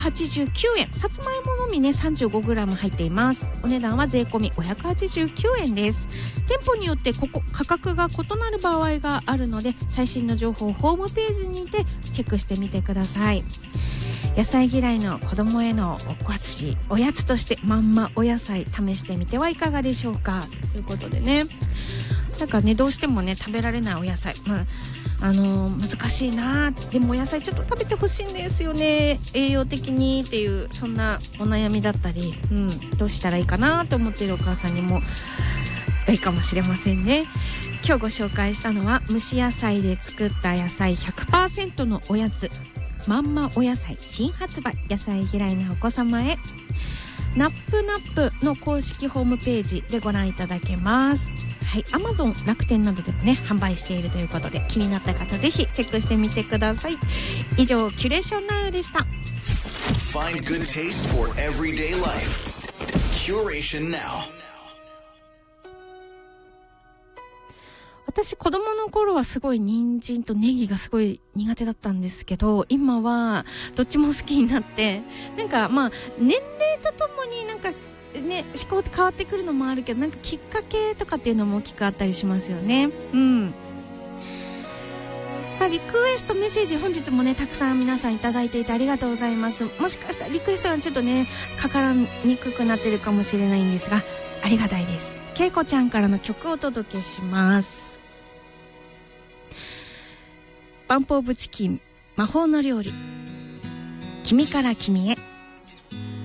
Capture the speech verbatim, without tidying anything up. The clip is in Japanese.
はちじゅうきゅうえん、さつまいものみね さんじゅうごグラム 入っています。お値段は税込みごひゃくはちじゅうきゅうえんです。店舗によってここ価格が異なる場合があるので、最新の情報をホームページにてチェックしてみてください。野菜嫌いの子供へのおこわしおやつとしてまんまお野菜試してみてはいかがでしょうかということでね、なんかねどうしてもね食べられないお野菜、まああのー、難しいな、でもお野菜ちょっと食べてほしいんですよね、栄養的にっていう、そんなお悩みだったり、うん、どうしたらいいかなと思っているお母さんにもいいかもしれませんね。今日ご紹介したのは蒸し野菜で作った野菜 ひゃくパーセント のおやつ、まんまお野菜新発売、野菜嫌いなお子様へ。ナップナップの公式ホームページでご覧いただけます。はい、Amazon、楽天などでもね販売しているということで、気になった方ぜひチェックしてみてください。以上、キュレーションナウでした。 Find good taste for everyday life. Curation Now。 私子供の頃はすごい人参とネギがすごい苦手だったんですけど、今はどっちも好きになって、なんかまあ年齢とともになんかね思考って変わってくるのもあるけど、なんかきっかけとかっていうのも大きくあったりしますよね。うん。さあリクエストメッセージ本日もねたくさん皆さんいただいていてありがとうございます。もしかしたらリクエストがちょっとねかからにくくなってるかもしれないんですが、ありがたいです。けいこちゃんからの曲をお届けします。バンプオブチキン魔法の料理、君から君へ。